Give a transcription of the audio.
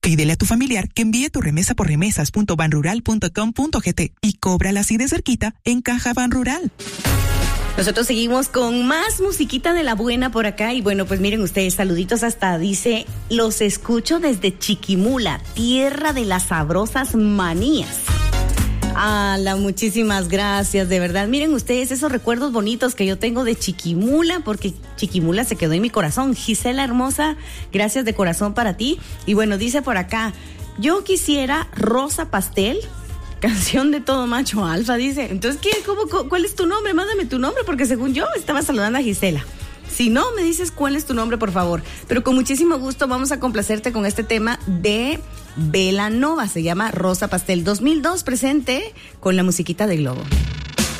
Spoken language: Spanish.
Pídele a tu familiar que envíe tu remesa por remesas.banrural.com.gt y cóbrala así de cerquita en Caja Banrural. Nosotros seguimos con más musiquita de la buena por acá y bueno, pues miren ustedes, saluditos hasta, dice, los escucho desde Chiquimula, tierra de las sabrosas manías. Muchísimas gracias, de verdad. Miren ustedes esos recuerdos bonitos que yo tengo de Chiquimula, porque Chiquimula se quedó en mi corazón. Gisela hermosa, gracias de corazón para ti. Y bueno, dice por acá, yo quisiera Rosa Pastel, canción de todo macho alfa, dice. Entonces, ¿cuál es tu nombre? Mándame tu nombre, porque según yo estaba saludando a Gisela. Si no, me dices cuál es tu nombre, por favor. Pero con muchísimo gusto vamos a complacerte con este tema de Belanova. Se llama Rosa Pastel 2002, presente con la musiquita de Globo.